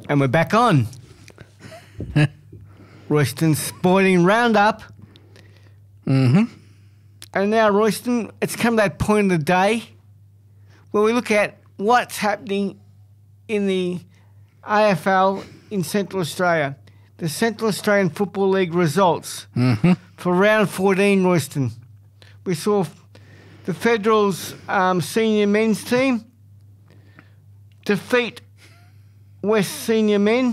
And we're back on. Royston Sporting Roundup. Mm-hmm. And now, Royston, it's come to that point of the day where we look at what's happening in the AFL in Central Australia. The Central Australian Football League results for round 14, Royston. We saw the Federals senior men's team defeat West senior men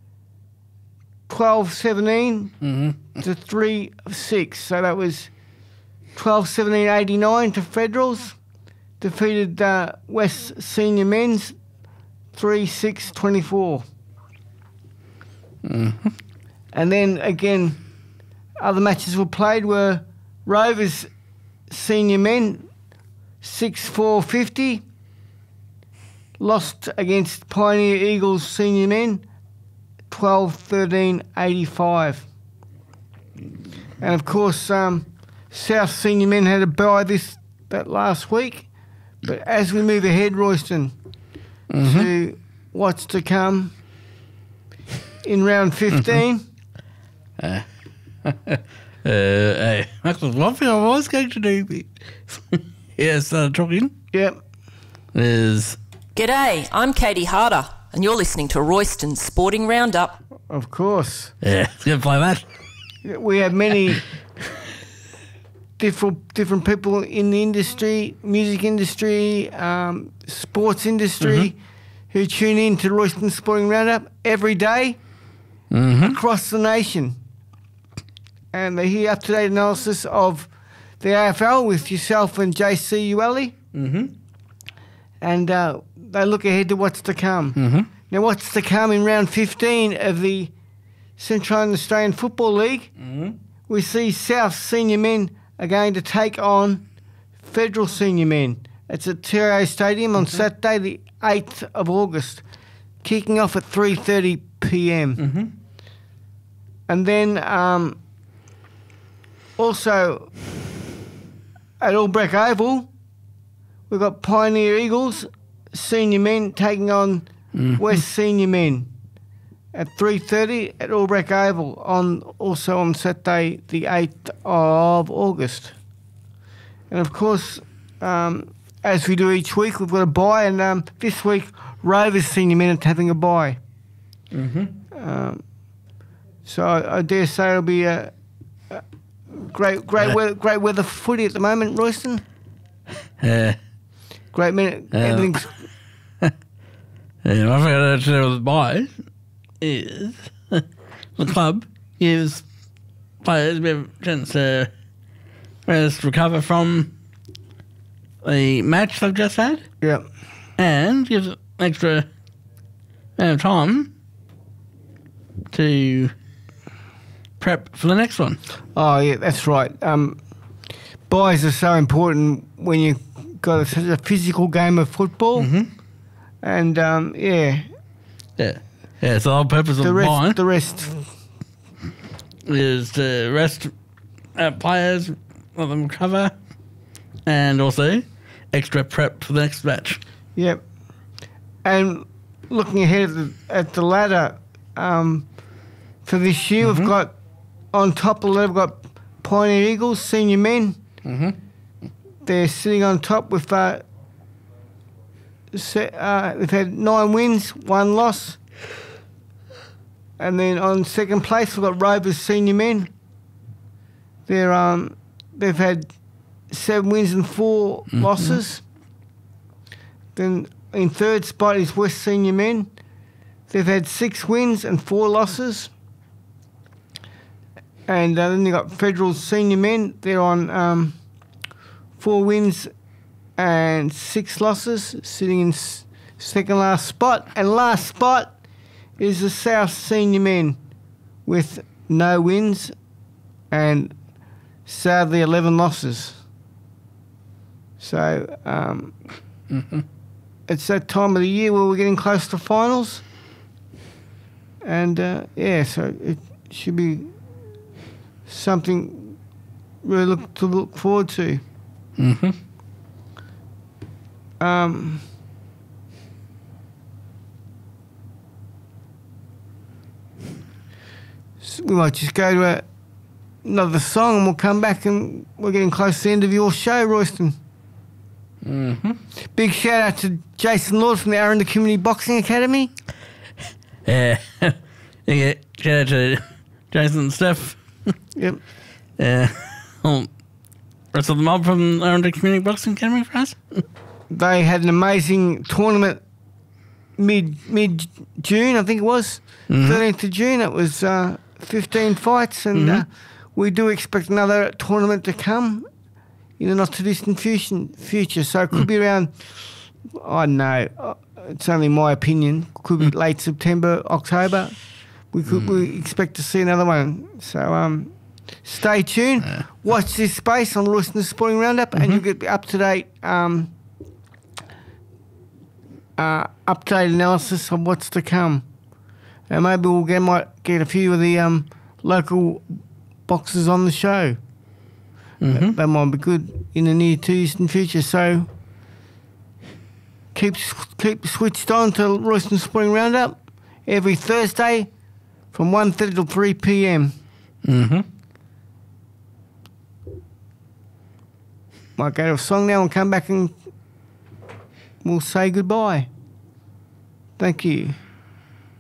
12-17 to 3-6. So that was 12-17-89 to Federals. Defeated West senior men's 3-6-24. And then again, other matches were played were Rovers senior men 6-4-50. Lost against Pioneer Eagles senior men 12-13-85. And of course, South senior men had a bye that last week. But as we move ahead, Royston, to what's to come in round 15. That was one thing I was going to do. Yes, talking. Yep. Is G'day, I'm Katie Harder, and you're listening to Royston's Sporting Roundup. Of course. yeah, gonna play that. We have many different people in the industry, music industry, sports industry, who tune in to Royston Sporting Roundup every day across the nation. And they hear up-to-date analysis of the AFL with yourself and JC Ueli. And they look ahead to what's to come. Now, what's to come in round 15 of the Central Australian Football League, we see South senior men are going to take on Federal senior men. It's at TRO Stadium on Saturday, the 8th of August, kicking off at 3:30 p.m. And then also at Albrecht Oval, we've got Pioneer Eagles senior men taking on West senior men at 3:30 at Albrecht Oval also on Saturday the 8th of August. And of course, as we do each week, we've got a bye, and this week Rovers senior men are having a bye. So I dare say it'll be a great weather for footy at the moment, Royston. Great minute. Everything's One thing I don't know with buy is the club gives players a bit of a chance to recover from the match they've just had, and gives an extra amount of time to prep for the next one. Oh, yeah, that's right. Buys are so important when you've got such a physical game of football. And, Yeah, so the whole purpose of buying the rest is to rest players, let them recover, and also extra prep for the next match. Yep. And looking ahead at the ladder for this year, we've got on top of the ladder, we've got Pioneer Eagles, senior men. They're sitting on top with they've had 9 wins, 1 loss. And then on second place, we've got Rovers senior men. They've had 7 wins and 4 losses. Then in third spot is West senior men. They've had 6 wins and 4 losses. And then you've got Federal senior men. They're on 4 wins and 6 losses, sitting in second last spot. And last spot is the South senior men with no wins and sadly 11 losses. So it's that time of the year where we're getting close to finals. And so it should be something really to look forward to. we might just go to another song and we'll come back, and we're getting close to the end of your show, Royston. Mm-hmm. Big shout out to Jason Lord from the Arundel Community Boxing Academy. Yeah. Yeah, shout out to Jason and Steph. Yep. Rest of the mob from Arundel Community Boxing Academy for us. They had an amazing tournament mid-June, I think it was. 13th of June. It was 15 fights, and we do expect another tournament to come in the not-too-distant future. So it could be around, I don't know, it's only my opinion, could be late September, October. We expect to see another one. So stay tuned. Watch this space on Royston Sporting Roundup, and you'll get up-to-date update analysis of what's to come. And maybe might get a few of the local boxers on the show. That might be good in the near to distant future. So keep switched on to Royston Sporting Roundup every Thursday from 1:30 till 3 p.m. Might go to a song now and come back and we'll say goodbye. Thank you.